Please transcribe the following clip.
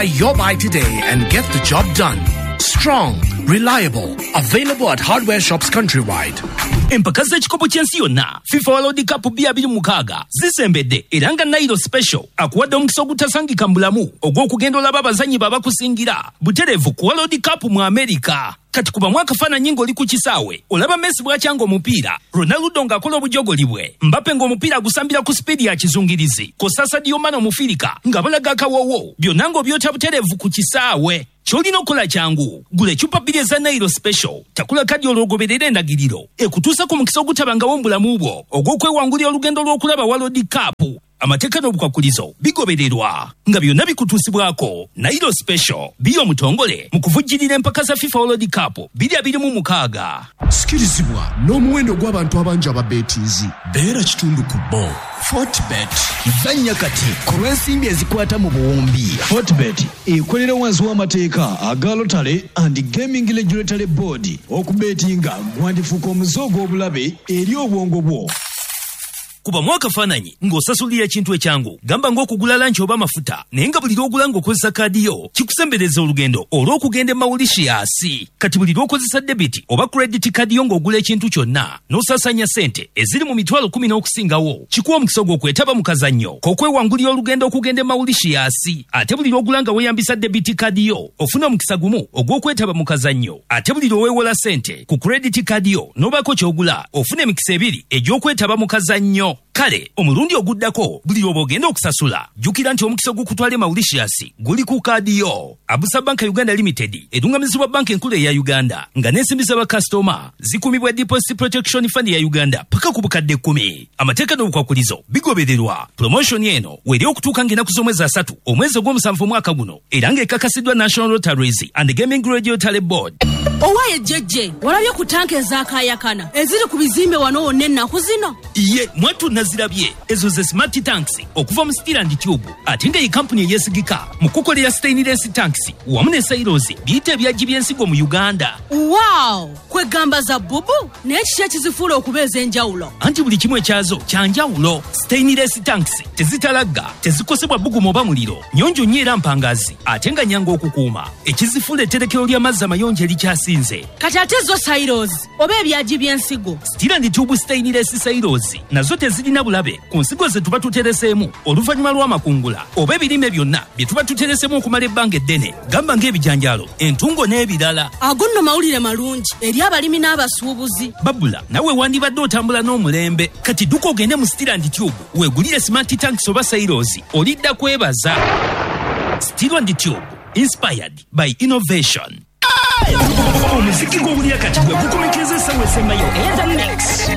Your buy today and get the job done. Strong, reliable, available at hardware shops countrywide. Empaka z'ekikopo ky'ensi yonna FIFA World Cup 2026 zisembedde era nga Nairo Special akuwadde omukisa ogutasangika mu bulamu ogw'okugenda olaba abazannyi babakusingira butereevu ku World Cup mu America. Kati kuba mwakafaananyi ng'oli ku kisaawe olaba Messi bw'akyanga omupiira, Ronaldo ng'akola obujogoli bwe, Mbappe ng'omupiira agusambira ku sipiidi ya kizungirizi, kosa Sadio Mane Omufirika nga balaga akawoowo, byonna ng'obyota butereevu ku kisaawe. Kyolina okukola kyangu gula ecupa bbiri eza Nairo Special, takula kadi olwogoberera endagiriro ekutuusa ku mukisa ogutabangawo mu bulamu bwo ogw'okwewangulira olugendo lw'okulaba World Cup. Amateeka n'obukwakkulizo bigobererwa nga byonna bikutuusibwako. Nairo Special biyo omutongole mu kuvujjirira empaka za FIFA World Cup 2026. Sikirizibwa n'omuwendo gw'abantu abangi ababeetiizi. Beera kitundu ku bo. Fortbet zanya kati ku lw'ensimbi ezikwata mu buwumbi. Fortbet ekolera wansi w'amateeka aga Lottery and Gaming Regulatory Board okubeetinga gwandifuuka omuze ogw'obulabe eri obwongo bwo. Kuba mwakafaananyi ng'osasulira ekintu ekyangu gamba ng'okugula lanchi oba mafuta naye nga buli lw'ogula ng'okozesa kaadi yo kikusembereza olugendo olw'okugenda e Mauritius. Kati buli lw'okozesa debit oba credit kaadi yo ng'ogula ekintu kyonna n'osaasanya ssente eziri mu mitwalo 10 n'okusingawo kikuwa omukisa gw'okwetaba mu kazannyo k'okwewangulira olugendo okugenda e Mauritius. Ate buli lw'ogula nga weeyambisa debit kaadi yo ofuna omukisa gumu ogw'okwetaba mu kazannyo. Ate buli lw'oweewola ssente ku credit kaadi yo n'obaako ky'ogula ofuna emikisa ebiri egy'okwetaba mu kazannyo. Kale omulundi oguddako buli lw'oba ogenda okusasula jjukira nti omukisa ogukutwala e Mauritius guli ku kaadi yo. Abusa Bank Uganda Limited erungamizibwa banka enkulu eya Uganda nga n'ensimbi z'abakasitoma zikumibwa Deposit Protection Fund ya Uganda paka ku bukadde 10. Amateeka n'obukwakkulizo bigobererwa. Promotion eno weri okutuuka ng'ennaku z'omwezi 3 omwezi ogw'omusanvu omwaka guno era ng'ekakasiddwa National Lotteries and Gaming Regulatory Board. Owaye jjejje walabye ku tanka ezaakaayakana eziri ku bizimbe wano wonna ennaku zino. Ye mwatu nazirabye ezo ze smart tanks okuva mu Steel and Tube ate nga ye kampuni eyesigika mu kukolera stainless tanks wamu ne silos biyita ebyaggi by'ensigo mu Uganda. Wow! Kwegamba za bubu naye kiki ekizifuula okubeeza enjawulo? Anti buli kimu ekyazo kyanjawulo. Stainless tanks tezitalagga, tezikosebwa bbugumu oba muliro, nnyonjo nnyo era mpangazi ate nga nyanga okukuuma. Ekizifuula etterekero ly'amazzi amayonjo erikyasinze. Kati ate zo silos oba ebyaggi by'ensigo. Steel and Tube stainless silos nazo tezirina bulabe ku nsigo ze tuba tutereseemu oluvannyuma lw'amakungula oba ebirime byonna bye tuba tutereseemu okumala ebbanga eddene, gamba ng'ebijanjaalo, entungo n'ebirala. Ago nno mawulire malungi eri abalimi n'abasuubuzi. Babula nawe wandibadde otambula n'omulembe. Kati dduka ogende mu Steel and Tube weegulire smart tanks oba silos olidda kwebaza. Steel and Tube, inspired by innovation. Omuziki gw'owulira kati gwe gukomekeza essawa esembayo eya The Mix.